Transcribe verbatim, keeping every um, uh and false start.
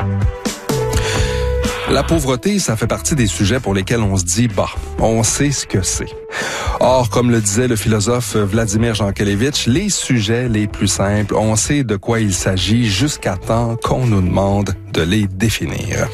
La pauvreté, ça fait partie des sujets pour lesquels on se dit, bah, on sait ce que c'est. Or, comme le disait le philosophe Vladimir Jankélévitch, les sujets les plus simples, on sait de quoi il s'agit jusqu'à temps qu'on nous demande de les définir.